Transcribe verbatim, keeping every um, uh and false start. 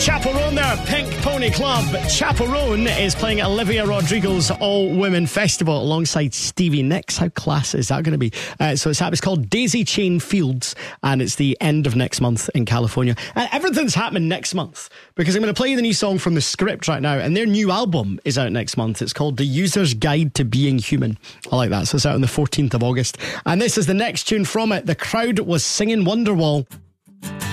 Chaperone there, Pink Pony Club. Chaperone is playing at Olivia Rodrigo's All Women Festival alongside Stevie Nicks. How class is that going to be? Uh, so it's, it's called Daisy Chain Fields, and it's the end of next month in California. And everything's happening next month because I'm going to play you the new song from The Script right now, and their new album is out next month. It's called The User's Guide to Being Human. I like that. So it's out on the fourteenth of August. And this is the next tune from it. The crowd was singing Wonderwall.